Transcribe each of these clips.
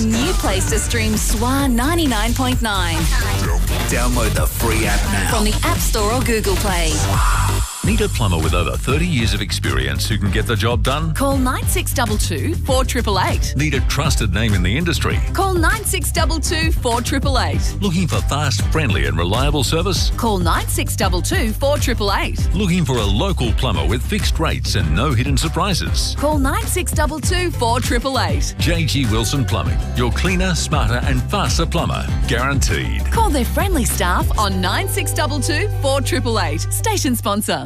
new place to stream SWA 99.9. Download the free app now. From the App Store or Google Play. Need a plumber with over 30 years of experience who can get the job done? Call 9622 4888. Need a trusted name in the industry? Call 9622 4888. Looking for fast, friendly and reliable service? Call 9622 4888. Looking for a local plumber with fixed rates and no hidden surprises? Call 9622 4888. JG Wilson Plumbing, your cleaner, smarter and faster plumber. Guaranteed. Call their friendly staff on 9622 4888. Station sponsor.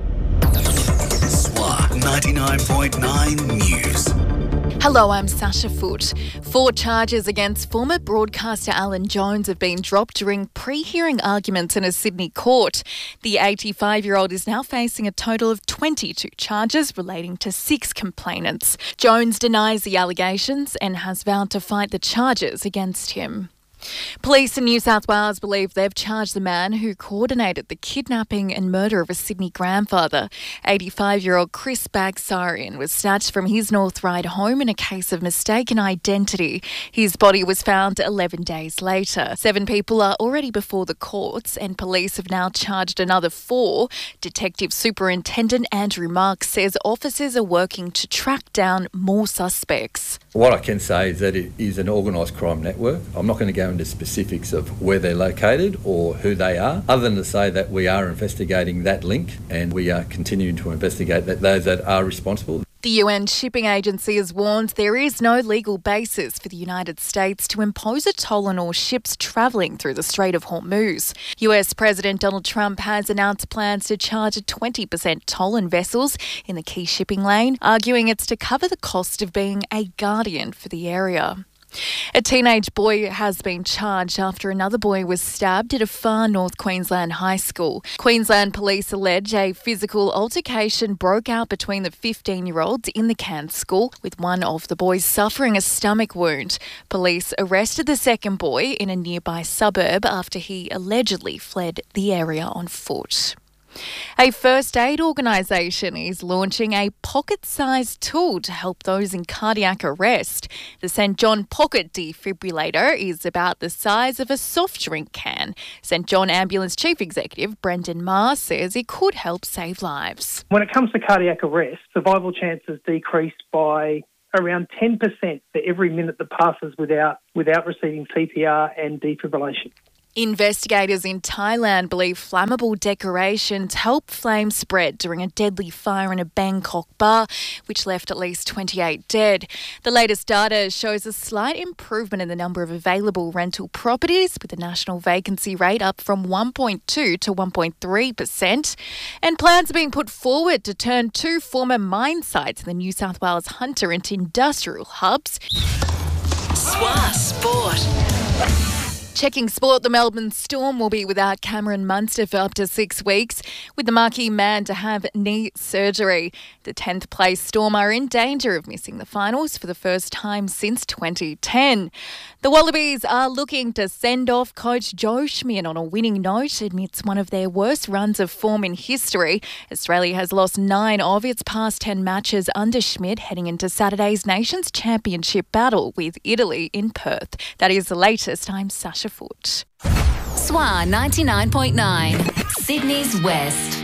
SWA 99.9 News. Hello, I'm Sasha Foote. 4 charges against former broadcaster Alan Jones have been dropped during pre-hearing arguments in a Sydney court. The 85-year-old is now facing a total of 22 charges relating to 6 complainants. Jones denies the allegations and has vowed to fight the charges against him. Police in New South Wales believe they've charged the man who coordinated the kidnapping and murder of a Sydney grandfather. 85-year-old Chris Bagsarian was snatched from his North Ryde home in a case of mistaken identity. His body was found 11 days later. 7 people are already before the courts and police have now charged another 4. Detective Superintendent Andrew Marks says officers are working to track down more suspects. What I can say is that it is an organised crime network. I'm not going to go into specifics of where they're located or who they are, other than to say that we are investigating that link and we are continuing to investigate those that are responsible. The UN Shipping Agency has warned there is no legal basis for the United States to impose a toll on all ships travelling through the Strait of Hormuz. US President Donald Trump has announced plans to charge a 20% toll on vessels in the key shipping lane, arguing it's to cover the cost of being a guardian for the area. A teenage boy has been charged after another boy was stabbed at a far north Queensland high school. Queensland police allege a physical altercation broke out between the 15-year-olds in the Cairns school, with one of the boys suffering a stomach wound. Police arrested the second boy in a nearby suburb after he allegedly fled the area on foot. A first aid organisation is launching a pocket-sized tool to help those in cardiac arrest. The St John Pocket Defibrillator is about the size of a soft drink can. St John Ambulance Chief Executive Brendan Marr says it could help save lives. When it comes to cardiac arrest, survival chances decrease by around 10% for every minute that passes without receiving CPR and defibrillation. Investigators in Thailand believe flammable decorations helped flames spread during a deadly fire in a Bangkok bar, which left at least 28 dead. The latest data shows a slight improvement in the number of available rental properties, with the national vacancy rate up from 1.2 to 1.3%. And plans are being put forward to turn 2 former mine sites in the New South Wales Hunter into industrial hubs. SWA Sport. Checking sport, the Melbourne Storm will be without Cameron Munster for up to 6 weeks, with the marquee man to have knee surgery. The 10th place Storm are in danger of missing the finals for the first time since 2010. The Wallabies are looking to send off coach Joe Schmidt on a winning note amidst one of their worst runs of form in history. Australia has lost 9 of its past 10 matches under Schmidt, heading into Saturday's Nations Championship battle with Italy in Perth. That is the latest. I'm Sasha Foote. SWA 99.9, Sydney's West.